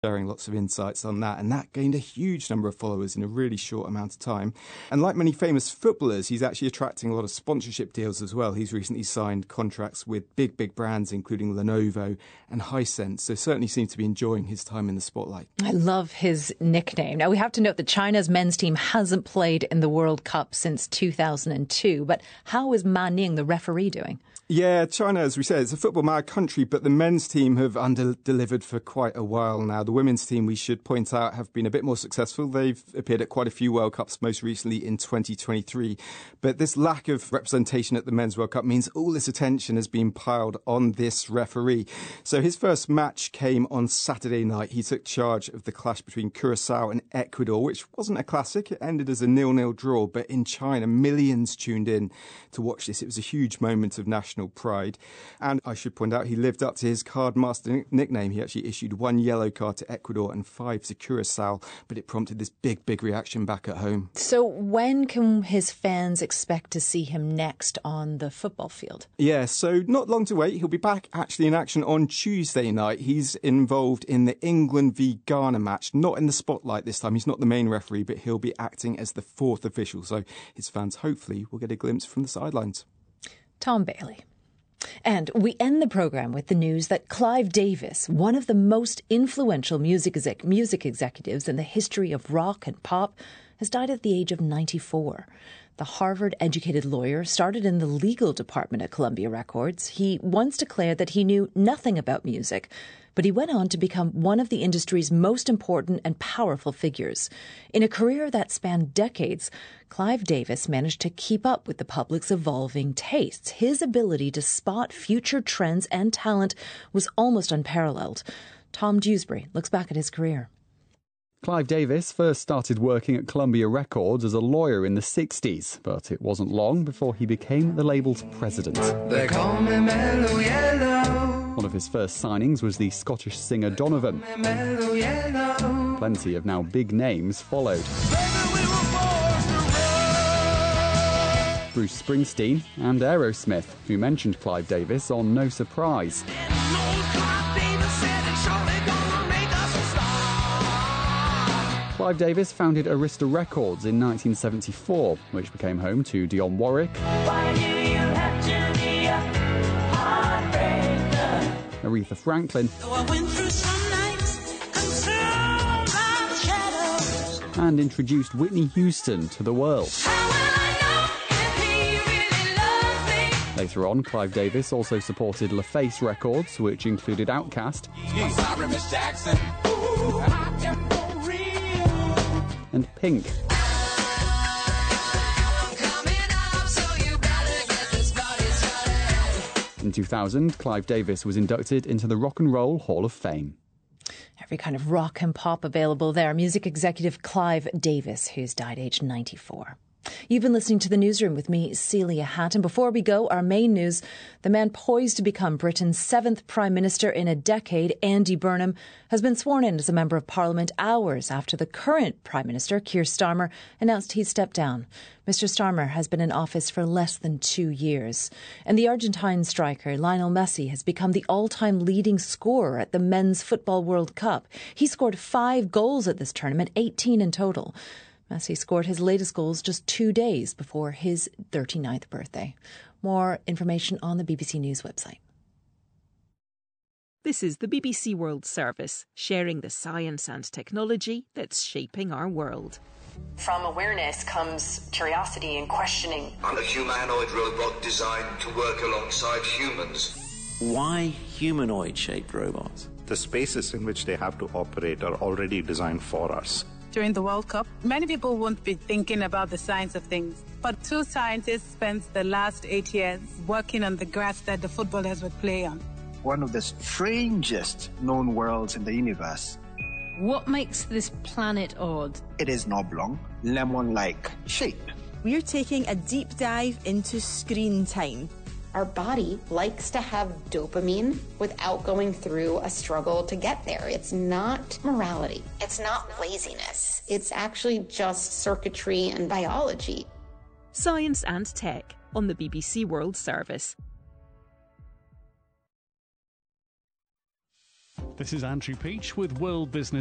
sharing lots of insights on that, and that gained a huge number of followers in a really short amount of time. And like many famous footballers, he's actually attracting a lot of sponsorship deals as well. He's recently signed contracts with big brands, including Lenovo and Hisense, so certainly seems to be enjoying his time in the spotlight. I love his nickname. Now, we have to note that China's men's team hasn't played in the World Cup since 2002, but how is Ma Ning, the referee, doing? Yeah, China, as we said, it's a football-mad country, but the men's team have under-delivered for quite a while now. The women's team, we should point out, have been a bit more successful. They've appeared at quite a few World Cups, most recently in 2023. But this lack of representation at the Men's World Cup means all this attention has been piled on this referee. So his first match came on Saturday night. He took charge of the clash between Curacao and Ecuador, which wasn't a classic. It ended as a 0-0 draw. But in China, millions tuned in to watch this. It was a huge moment of national pride. And I should point out, he lived up to his card master nickname. He actually issued 1 yellow card to Ecuador and 5 to Curacao, but it prompted this big reaction back at home. So when can his fans expect to see him next on the football field? Yeah, so not long to wait. He'll be back actually in action on Tuesday night. He's involved in the England v Ghana match, not in the spotlight this time. He's not the main referee, but he'll be acting as the 4th official. So his fans hopefully will get a glimpse from the sidelines. Tom Bailey. And we end the programme with the news that Clive Davis, one of the most influential music executives in the history of rock and pop, has died at the age of 94. The Harvard-educated lawyer started in the legal department at Columbia Records. He once declared that he knew nothing about music, but he went on to become one of the industry's most important and powerful figures. In a career that spanned decades, Clive Davis managed to keep up with the public's evolving tastes. His ability to spot future trends and talent was almost unparalleled. Tom Dewsbury looks back at his career. Clive Davis first started working at Columbia Records as a lawyer in the 60s, but it wasn't long before he became the label's president. They call me Mellow Yellow. One of his first signings was the Scottish singer Donovan. Mellow Yellow. Plenty of now big names followed. Bruce Springsteen and Aerosmith, who mentioned Clive Davis on No Surprise. Clive Davis founded Arista Records in 1974, which became home to Dionne Warwick, Aretha Franklin, and introduced Whitney Houston to the world. Later on, Clive Davis also supported LaFace Records, which included Outkast and Pink. In 2000, Clive Davis was inducted into the Rock and Roll Hall of Fame. Every kind of rock and pop available there. Music executive Clive Davis, who's died aged 94. You've been listening to The Newsroom with me, Celia Hatton. Before we go, our main news: the man poised to become Britain's 7th Prime Minister in a decade, Andy Burnham, has been sworn in as a Member of Parliament hours after the current Prime Minister, Keir Starmer, announced he'd stepped down. Mr Starmer has been in office for less than 2 years. And the Argentine striker Lionel Messi has become the all-time leading scorer at the Men's Football World Cup. He scored 5 goals at this tournament, 18 in total. Messi scored his latest goals just 2 days before his 39th birthday. More information on the BBC News website. This is the BBC World Service, sharing the science and technology that's shaping our world. From awareness comes curiosity and questioning. I'm a humanoid robot designed to work alongside humans. Why humanoid-shaped robots? The spaces in which they have to operate are already designed for us. During the World Cup, many people won't be thinking about the science of things. But 2 scientists spent the last 8 years working on the grass that the footballers would play on. One of the strangest known worlds in the universe. What makes this planet odd? It is an oblong, lemon-like shape. We're taking a deep dive into screen time. Our body likes to have dopamine without going through a struggle to get there. It's not morality. It's not laziness. It's actually just circuitry and biology. Science and Tech on the BBC World Service. This is Andrew Peach with World Business